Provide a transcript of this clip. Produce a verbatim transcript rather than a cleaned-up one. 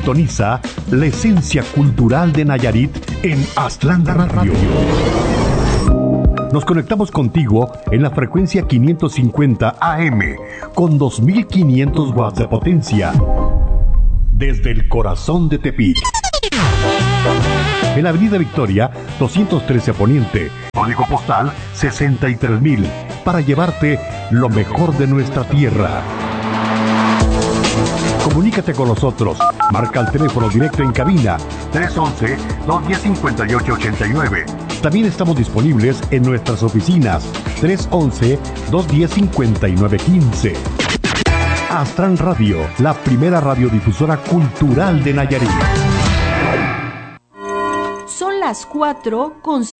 Sintoniza la esencia cultural de Nayarit en Aztlán Radio. Nos conectamos contigo en la frecuencia quinientos cincuenta A M con dos mil quinientos watts de potencia desde el corazón de Tepic. En la Avenida Victoria, doscientos trece Poniente, código postal sesenta y tres mil, para llevarte lo mejor de nuestra tierra. Comunícate con nosotros. Marca el teléfono directo en cabina tres once, dos diez, cincuenta y ocho ochenta y nueve. También estamos disponibles en nuestras oficinas tres once, dos diez, cincuenta y nueve quince. Aztlán Radio, la primera radiodifusora cultural de Nayarit. Son las cuatro con